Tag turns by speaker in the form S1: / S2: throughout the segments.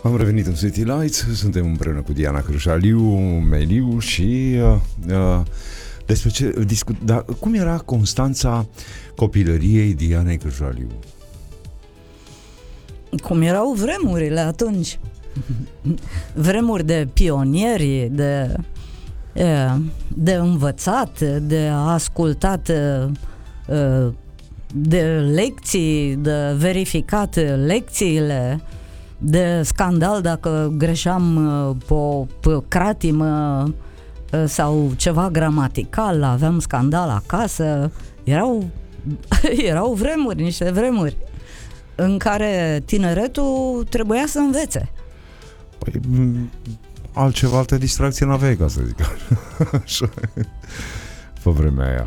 S1: Am revenit în City Lights, suntem împreună cu Diana Crușaliu, Meliu și despre ce dar cum era Constanța copilăriei Dianei Crușaliu?
S2: Cum erau vremurile atunci. Vremuri de pionieri, de învățat, de ascultat, de lecții, de verificat lecțiile, de scandal dacă greșeam pe cratimă sau ceva gramatical, aveam scandal acasă. Erau vremuri, niște vremuri în care tineretul trebuia să învețe.
S1: Păi, altă distracție n-aveai, ca să zic așa. Pe vremea aia.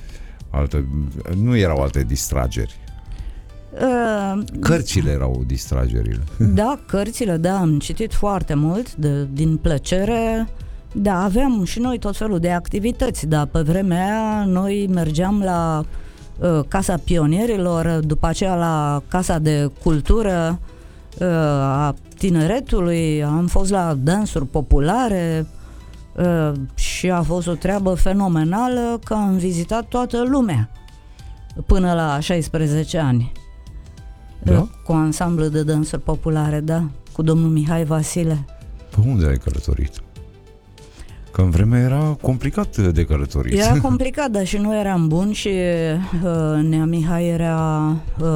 S1: Nu erau alte distrageri. Cărțile erau distragerile.
S2: Da, cărțile, da, am citit foarte mult din plăcere. Da, aveam și noi tot felul de activități, dar pe vremea aia noi mergeam la Casa Pionierilor, după aceea la Casa de Cultură a Tineretului, am fost la dansuri populare și a fost o treabă fenomenală că am vizitat toată lumea până la 16 ani.
S1: Da?
S2: Cu ansamblu de dansuri populare, da, cu domnul Mihai Vasile.
S1: Pe unde ai călătorit? Că în vremea era complicat de călătorit.
S2: Era complicat, dar și noi eram buni și Nea Mihai era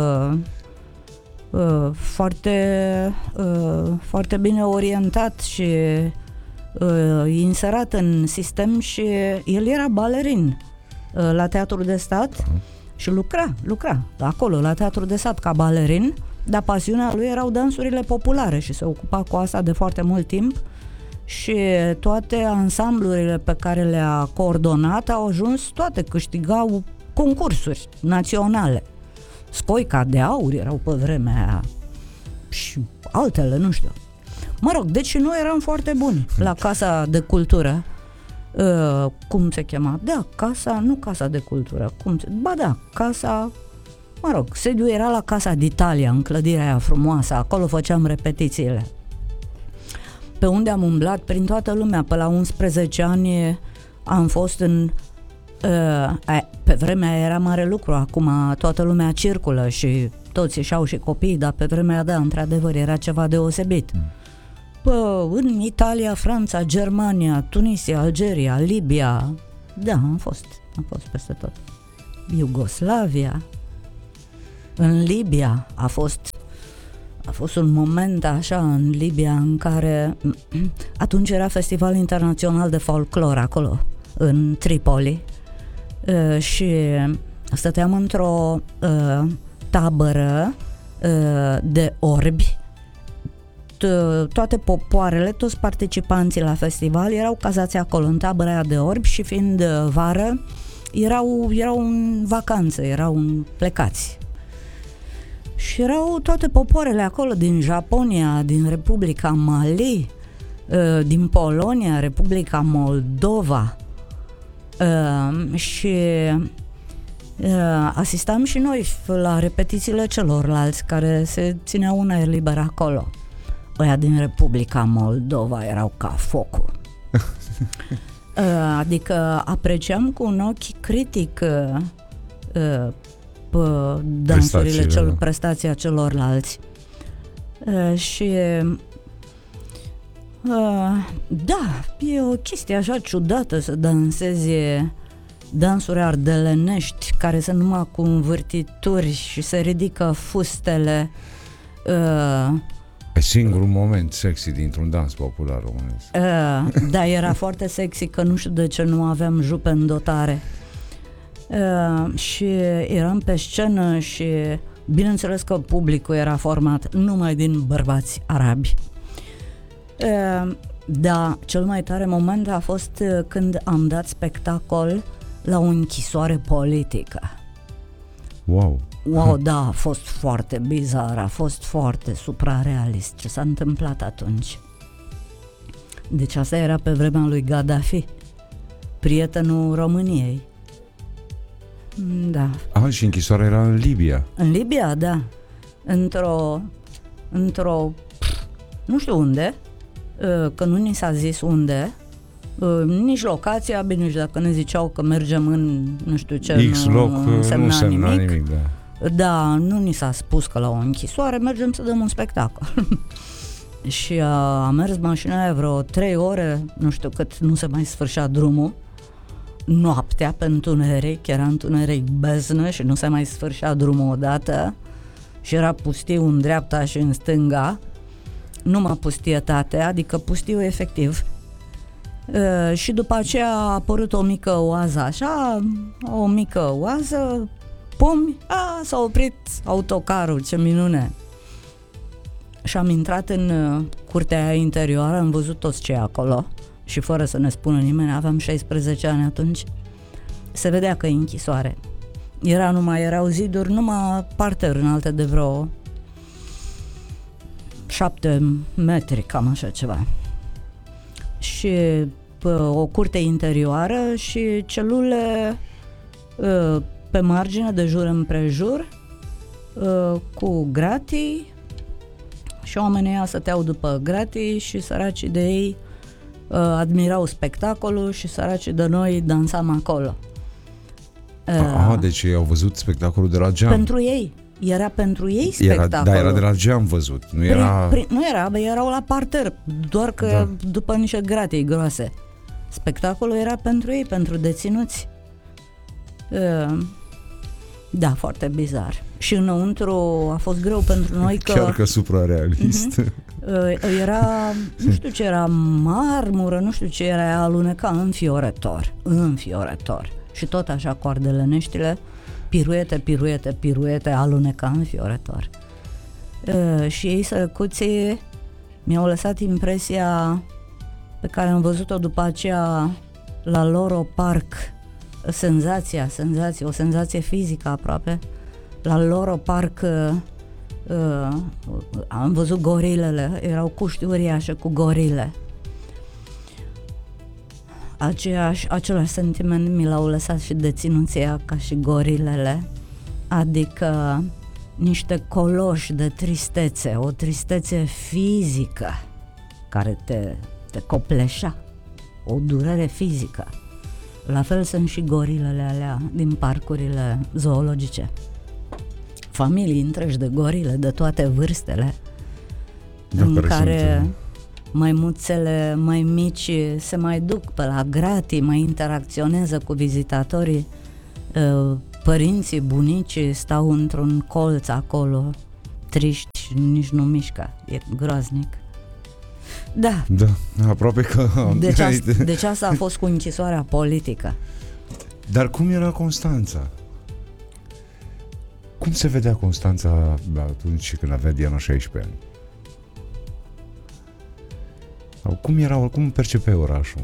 S2: foarte bine orientat și inserat în sistem și el era balerin la Teatrul de Stat și lucra acolo la Teatrul de Stat ca balerin, dar pasiunea lui erau dansurile populare și se ocupa cu asta de foarte mult timp și toate ansamblurile pe care le-a coordonat au ajuns, toate câștigau concursuri naționale. Scoica de Aur erau pe vremea aia și altele, nu știu. Mă rog, deci noi eram foarte buni la Casa de Cultură. Cum se chema? Da, nu Casa de Cultură. Casa... Mă rog, sediul era la Casa d'Italia, în clădirea aia frumoasă. Acolo făceam repetițiile. Pe unde am umblat prin toată lumea. Pe la 11 ani am fost în... pe vremea era mare lucru. Acum toată lumea circulă și toți își au și copii, dar pe vremea, da, într-adevăr, era ceva deosebit. În Italia, Franța, Germania, Tunisia, Algeria, Libia. Da, am fost peste tot. Iugoslavia. În Libia a fost un moment așa în Libia în care atunci era Festival Internațional de Folclor acolo, în Tripoli, și stăteam într-o tabără de orbi. Toate popoarele, toți participanții la festival erau cazați acolo în tabăra aia de orbi și fiind vară erau în vacanță, erau plecați. Și erau toate popoarele acolo, din Japonia, din Republica Mali, din Polonia, Republica Moldova, și asistam și noi la repetițiile celorlalți care se țineau în aer liber acolo. Ăia din Republica Moldova erau ca focul. Adică apreciam cu un ochi critic prestația celorlalți. Și da, e o chestie așa ciudată să dansezi dansuri ardelenești care sunt numai cu învârtituri și se ridică fustele.
S1: E singurul moment sexy dintr-un dans popular românesc.
S2: Da, era foarte sexy, că nu știu de ce nu aveam jupe în dotare. Și eram pe scenă și bineînțeles că publicul era format numai din bărbați arabi. Da, cel mai tare moment a fost când am dat spectacol la o închisoare politică.
S1: Wow,
S2: da, a fost foarte bizar, a fost foarte suprarealist ce s-a întâmplat atunci. Deci asta era pe vremea lui Gaddafi, prietenul României. Da.
S1: Și închisoarea era în Libia.
S2: În Libia, da. Într-o nu știu unde, că nu ni s-a zis unde, nici locația, bine, nici dacă ne ziceau că mergem în nu știu ce,
S1: X loc, nu semna nimic, da.
S2: Da, nu ni s-a spus că la o închisoare mergem să dăm un spectacol. Și a mers mașina aia vreo 3 ore, nu știu cât, nu se mai sfârșea drumul, noaptea pe întuneric, era întuneric beznă și nu se mai sfârșea drumul odată și era pustiu în dreapta și în stânga, numai pustietate, adică pustiu efectiv. Și după aceea a apărut o mică oază așa, o mică oază, pum, s-a oprit autocarul, ce minune! Și am intrat în curtea aia interioară, am văzut toți cei acolo și fără să ne spună nimeni, aveam 16 ani atunci, se vedea că e închisoare. Erau ziduri, numai parter înalte de vreo 7 metri, cam așa ceva. Și o curte interioară și celule pe margine, de jur împrejur, cu gratii, și oamenii ăia stăteau după gratii și săracii de ei admirau spectacolul și săracii de noi dansam acolo.
S1: Deci ei au văzut spectacolul de la geam.
S2: Pentru ei. Era pentru ei spectacolul.
S1: Era de la geam văzut. Nu
S2: erau la parter, doar că după niște gratii groase. Spectacolul era pentru ei, pentru deținuți. Da, foarte bizar. Și înăuntru a fost greu pentru noi că...
S1: Chiar că suprarealist.
S2: Era, nu știu ce era, marmură, nu știu ce era, aluneca înfiorător. Și tot așa coardeleneștile, piruete, aluneca înfiorător. Și ei, sărăcuții, mi-au lăsat impresia pe care am văzut-o după aceea la Loro Park, o senzație fizică aproape. La Loro Park am văzut gorilele, erau cuști uriașe cu gorile. Același sentiment mi l-au lăsat și deținuția ca și gorilele, adică niște coloși de tristețe, o tristețe fizică care te copleșea, o durere fizică. La fel sunt și gorilele alea din parcurile zoologice. Familii întregi de gorile de toate vârstele, în care maimuțele mai mici se mai duc pe la gratii, mai interacționează cu vizitatorii, părinții, bunicii stau într-un colț acolo, triști și nici nu mișcă, e groaznic. Da,
S1: aproape că...
S2: Deci asta a fost cu închisoarea politică.
S1: Dar cum era Constanța? Cum se vedea Constanța atunci când avea Diana 16 ani? Cum percepea orașul?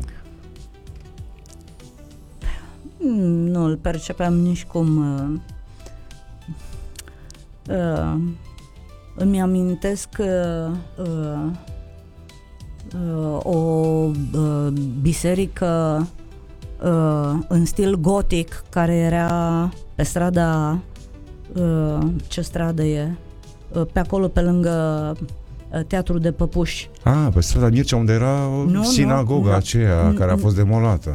S2: Nu îl percepeam nici cum. Îmi amintesc o biserică în stil gotic care era pe strada, ce stradă e? Pe acolo, pe lângă Teatrul de Păpuși.
S1: Pe strada Mircea, unde era sinagoga aceea care a fost demolată.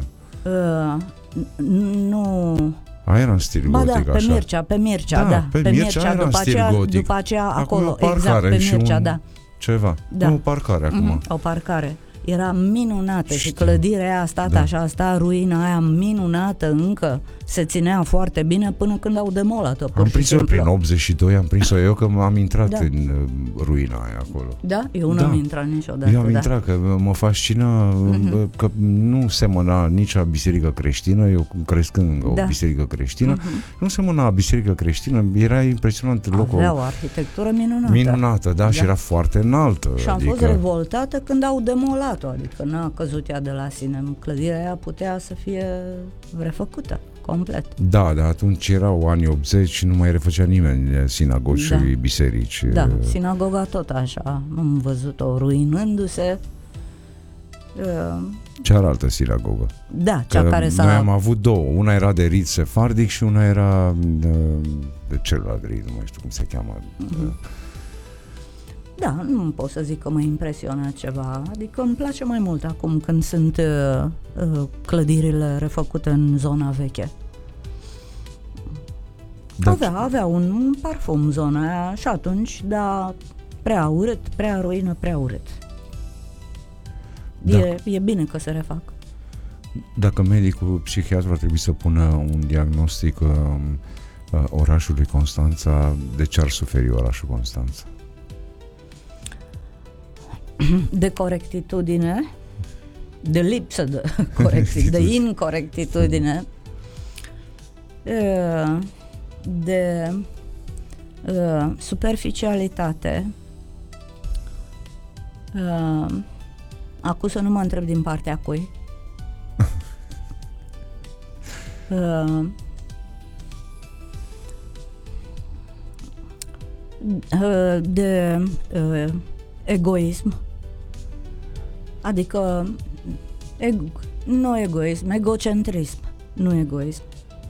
S2: Nu.
S1: Era în stil gotic,
S2: da,
S1: așa.
S2: Pe Mircea. După aceea acolo, exact, pe Mircea, da.
S1: Ceva. O parcare acum.
S2: O parcare. Era minunată. Și clădirea aia a stat așa, ruina aia minunată încă, se ținea foarte bine până când au demolat-o.
S1: Am prins-o prin 82, am prins-o eu că am intrat în ruina aia acolo.
S2: Da? Eu nu am intrat niciodată.
S1: Eu am intrat, că mă fascina că nu semăna nici biserică creștină, eu crescând o biserică creștină, nu semăna biserică creștină, era impresionant locul.
S2: Avea o arhitectură minunată.
S1: Minunată, da, și era foarte înaltă.
S2: Și am fost revoltată când au demolat, adică n-a căzut ea de la sine. Clădirea aia putea să fie refăcută complet.
S1: Da, dar atunci erau anii 80 și nu mai refăcea nimeni sinagogi și biserici.
S2: Da, sinagoga tot așa, am văzut-o ruinându-se.
S1: Cealaltă sinagogă.
S2: Da, cea care s-a...
S1: Noi am avut două, una era de rit sefardic și una era de celălalt rit, nu mai știu cum se cheamă.
S2: Da, nu pot să zic că mă impresionează ceva, adică îmi place mai mult acum când sunt clădirile refăcute în zona veche. Avea un parfum zona aia și atunci, dar prea urât, prea ruină, prea urât. E bine că se refac.
S1: Dacă medicul psihiatru ar trebui să pună un diagnostic orașului Constanța, de ce ar suferi orașul Constanța?
S2: De corectitudine, de lipsă de corectitudine, de incorectitudine, de superficialitate. Acum să nu mă întreb din partea cui. De egoism, adică nu egoism, egocentrism, nu egoism.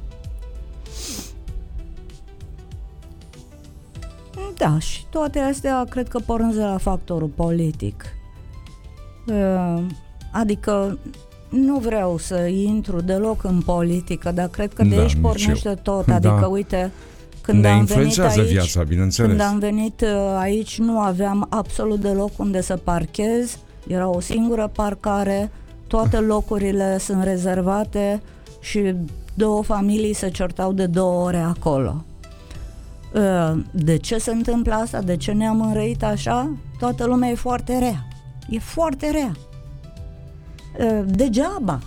S2: Da, și toate astea cred că pornesc de la factorul politic. Adică nu vreau să intru deloc în politică, dar cred că de aici pornește tot. Adică, uite, când
S1: ne
S2: am
S1: influențează
S2: venit aici,
S1: viața, bineînțeles.
S2: Când am venit aici, nu aveam absolut deloc unde să parchez. Era o singură parcare, toate locurile sunt rezervate și 2 familii se certau de 2 ore acolo. De ce se întâmplă asta? De ce ne-am înrăit așa? Toată lumea e foarte rea. E foarte rea. Degeaba.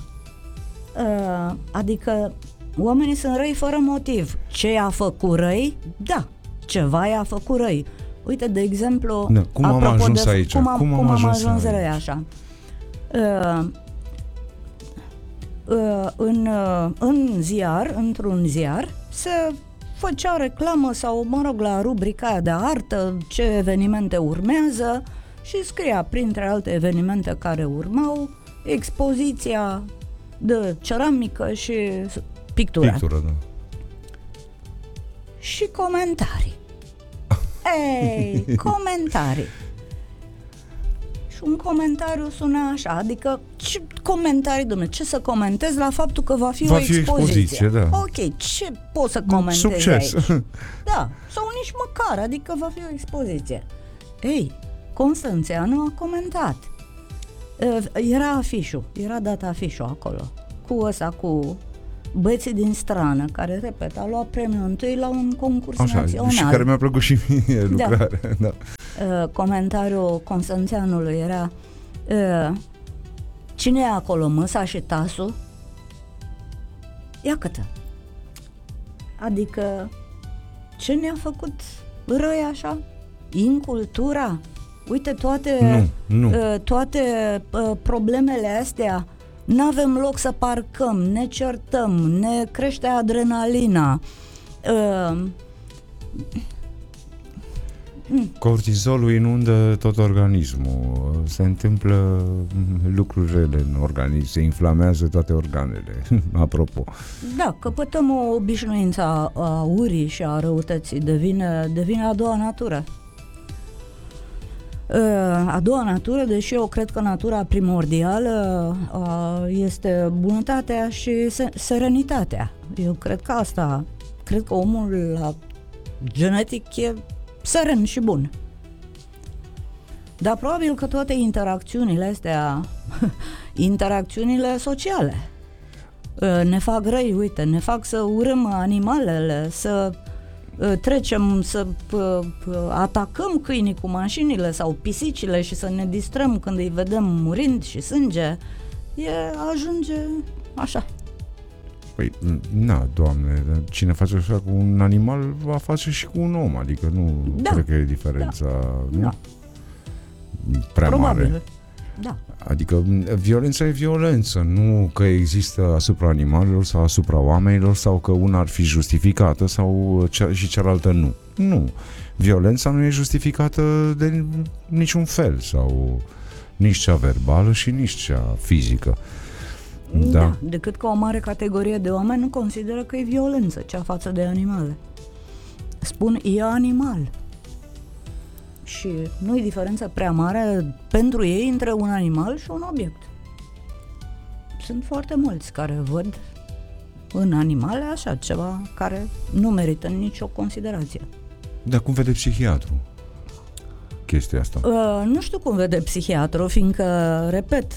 S2: Adică oamenii sunt răi fără motiv. Ce i-a făcut răi? Da, ceva i-a făcut răi. Uite, de exemplu,
S1: cum am ajuns aici?
S2: Cum am ajuns răi așa? În ziar, într-un ziar, se făcea reclamă sau, mă rog, la rubrica aia de artă, ce evenimente urmează și scria, printre alte evenimente care urmau, expoziția de ceramică și pictură, da. Și comentarii. Ei, comentarii. Și un comentariu suna așa, adică ce comentarii, dom'le, ce să comentez la faptul că va fi o expoziție?
S1: Da.
S2: Ok, ce poți să comentezi
S1: succes
S2: aici? Da, sau nici măcar, adică va fi o expoziție. Ei, Constanțeanu a comentat. Era afișul, era dat afișul acolo, cu băieții din strană, care, repet, a luat premiul întâi la un concurs național.
S1: Și care mi-a plăcut și mie lucrarea. Da.
S2: Comentariul Constanțeanului era: cine e acolo, măsa și tasul? Ia-că-te! Adică, ce ne-a făcut răi așa? Incultura? Uite, toate problemele astea, n-avem loc să parcăm, ne certăm, ne crește adrenalina.
S1: Cortizolul inundă tot organismul, se întâmplă lucruri rele în organism, se inflamează toate organele, apropo.
S2: Da, căpătăm o obișnuință a urii și a răutății, devine a doua natură. A doua natură, deși eu cred că natura primordială este bunătatea și serenitatea. Eu cred că cred că omul genetic e seren și bun. Dar probabil că toate interacțiunile astea, interacțiunile sociale, ne fac răi, uite, ne fac să urâm animalele, să trecem, să atacăm câinii cu mașinile sau pisicile și să ne distrăm când îi vedem murind și sânge. Ajunge așa.
S1: Păi, na, Doamne, cine face așa cu un animal va face și cu un om, adică nu cred că e diferența prea
S2: probabil
S1: mare.
S2: Da.
S1: Adică violența e violență, nu că există asupra animalelor sau asupra oamenilor sau că una ar fi justificată sau și cealaltă nu. Nu. Violența nu e justificată de niciun fel sau nici cea verbală și nici cea fizică. Da.
S2: Decât că o mare categorie de oameni nu consideră că e violență cea față de animale. Spun, e animal. Și nu-i diferență prea mare pentru ei între un animal și un obiect. Sunt foarte mulți care văd în animale așa ceva care nu merită nicio considerație.
S1: Dar cum vede psihiatru chestia asta?
S2: Nu știu cum vede psihiatru, fiindcă, repet,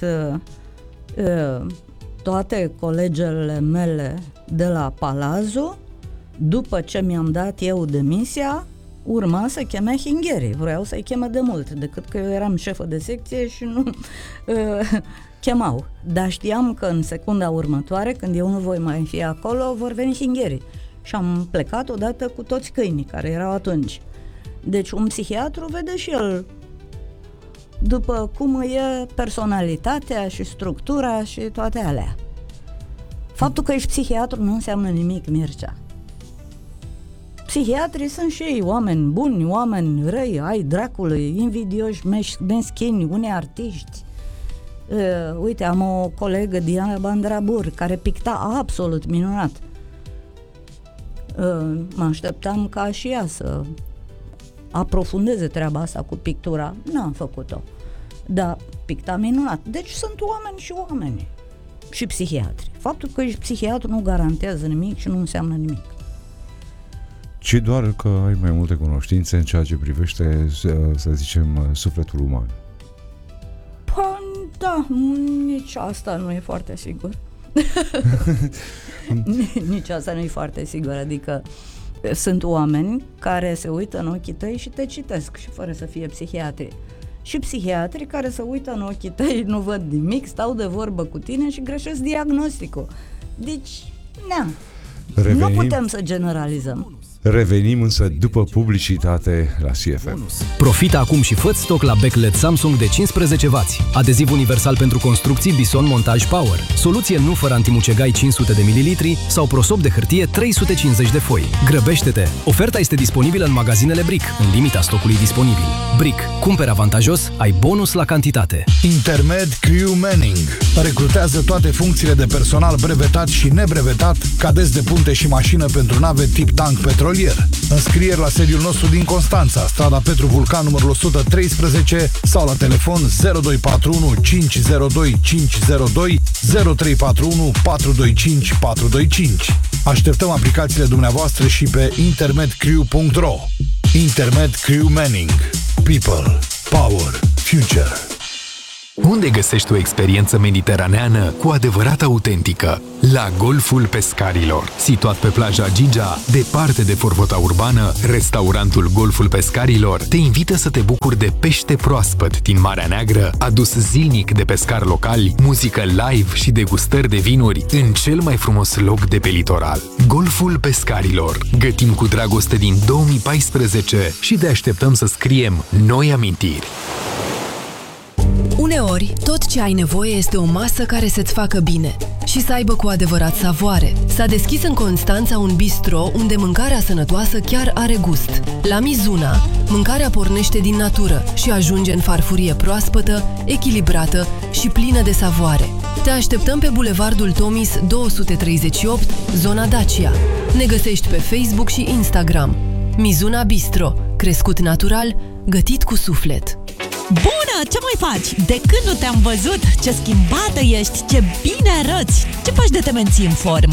S2: toate colegele mele de la Palazzo, după ce mi-am dat eu demisia, urma să cheme Hingeri. Vreau să-i cheme de mult, decât că eu eram șefă de secție și nu chemau. Dar știam că în secunda următoare, când eu nu voi mai fi acolo, vor veni Hingeri. Și am plecat odată cu toți câinii care erau atunci. Deci un psihiatru vede și el după cum e personalitatea și structura și toate alea. Faptul că ești psihiatru nu înseamnă nimic, Mircea. Psihiatrii sunt și ei oameni buni, oameni răi, ai dracului, invidioși, meschini, unei artiști. Uite, am o colegă, Diana Bandrabur, care picta absolut minunat. Mă așteptam ca și ea să aprofundeze treaba asta cu pictura. N-am făcut-o. Dar picta minunat. Deci sunt oameni și oameni. Și psihiatri. Faptul că ești psihiatru nu garantează nimic și nu înseamnă nimic.
S1: Ci doar că ai mai multe cunoștințe în ceea ce privește, să zicem, sufletul uman.
S2: Păi, da, nici asta nu e foarte sigur. Nici asta nu e foarte sigur. Adică sunt oameni care se uită în ochii tăi și te citesc și fără să fie psihiatri. Și psihiatri care se uită în ochii tăi, nu văd nimic, stau de vorbă cu tine și greșesc diagnosticul. Deci, nu putem să generalizăm.
S1: Revenim însă după publicitate la CFM.
S3: Profită acum și fă stoc la backlet Samsung de 15W. Adeziv universal pentru construcții Bison Montaj Power. Soluție nu fără antimucegai 500 de ml sau prosop de hârtie 350 de foi. Grăbește-te! Oferta este disponibilă în magazinele Brick, în limita stocului disponibil. Brick. Cumperi avantajos, ai bonus la cantitate.
S4: Intermed Crew Manning recrutează toate funcțiile de personal brevetat și nebrevetat, cadeți de punte și mașină pentru nave tip tank petrolier. Înscrieri la sediul nostru din Constanța, strada Petru Vulcan, numărul 113 sau la telefon 0241 502 502 0341 425 425. Așteptăm aplicațiile dumneavoastră și pe intermedcrew.ro. Intermed Crew Manning. People, Power, Future.
S5: Unde găsești o experiență mediteraneană cu adevărat autentică? La Golful Pescarilor. Situat pe plaja Gigea, departe de forfota urbană, restaurantul Golful Pescarilor te invită să te bucuri de pește proaspăt din Marea Neagră, adus zilnic de pescari locali, muzică live și degustări de vinuri în cel mai frumos loc de pe litoral. Golful Pescarilor. Gătim cu dragoste din 2014 și te așteptăm să scriem noi amintiri.
S6: Uneori, tot ce ai nevoie este o masă care să-ți facă bine și să aibă cu adevărat savoare. S-a deschis în Constanța un bistro unde mâncarea sănătoasă chiar are gust. La Mizuna, mâncarea pornește din natură și ajunge în farfurie proaspătă, echilibrată și plină de savoare. Te așteptăm pe Bulevardul Tomis 238, zona Dacia. Ne găsești pe Facebook și Instagram. Mizuna Bistro, crescut natural, gătit cu suflet.
S7: Bună! Ce mai faci? De când nu te-am văzut? Ce schimbată ești! Ce bine arăți! Ce faci de te menții în formă?